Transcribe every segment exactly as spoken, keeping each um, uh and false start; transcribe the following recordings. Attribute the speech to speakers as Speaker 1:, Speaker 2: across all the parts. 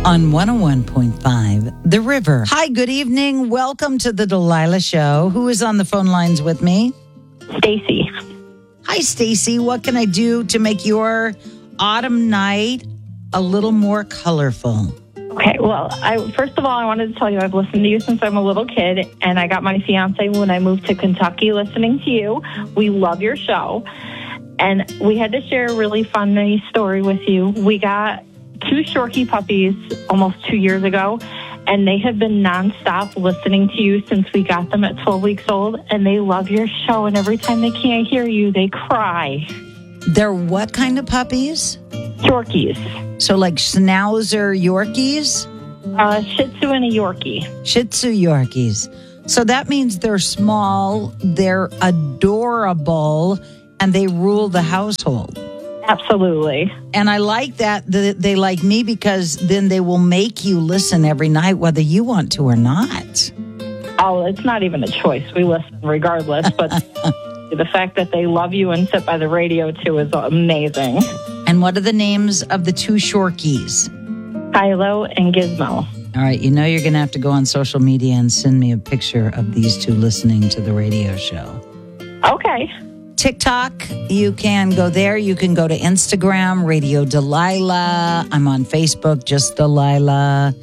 Speaker 1: on one oh one point five The River. Hi, good evening. Welcome to the Delilah Show. Who is on the phone lines with me?
Speaker 2: Stacy.
Speaker 1: Hi, Stacy. What can I do to make your autumn night a little more colorful?
Speaker 2: Okay, well, I first of all, I wanted to tell you I've listened to you since I'm a little kid, and I got my fiance when I moved to Kentucky listening to you. We love your show, and we had to share a really funny story with you. We got two Shorkie puppies almost two years ago, and they have been nonstop listening to you since we got them at twelve weeks old, and they love your show, and every time they can't hear you, they cry.
Speaker 1: They're what kind of puppies?
Speaker 2: Shorkies.
Speaker 1: So like Schnauzer Yorkies?
Speaker 2: Uh, Shih Tzu and a Yorkie.
Speaker 1: Shih Tzu Yorkies. So that means they're small, they're adorable, and they rule the household.
Speaker 2: Absolutely.
Speaker 1: And I like that, that they like me because then they will make you listen every night whether you want to or not.
Speaker 2: Oh, it's not even a choice. We listen regardless. But the fact that they love you and sit by the radio too is amazing.
Speaker 1: And what are the names of the two Shorkies?
Speaker 2: Kylo and Gizmo.
Speaker 1: All right, you know you're going to have to go on social media and send me a picture of these two listening to the radio show.
Speaker 2: Okay.
Speaker 1: TikTok, you can go there. You can go to Instagram, Radio Delilah. I'm on Facebook, just Delilah.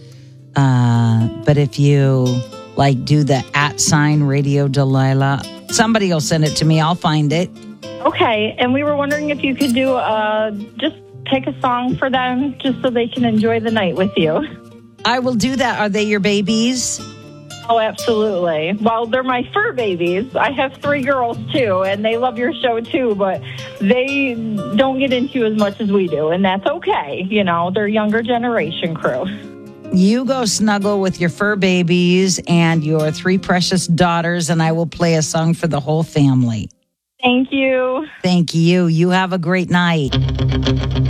Speaker 1: Uh, but if you like do the at sign Radio Delilah, somebody will send it to me. I'll find it.
Speaker 2: Okay, and we were wondering if you could do uh, just pick a song for them just so they can enjoy the night with you.
Speaker 1: I will do that. Are they your babies?
Speaker 2: Oh, absolutely. Well, they're my fur babies. I have three girls, too, and they love your show, too, but they don't get into you as much as we do, and that's okay. You know, they're younger generation crew.
Speaker 1: You go snuggle with your fur babies and your three precious daughters, and I will play a song for the whole family.
Speaker 2: Thank you.
Speaker 1: Thank you. You have a great night.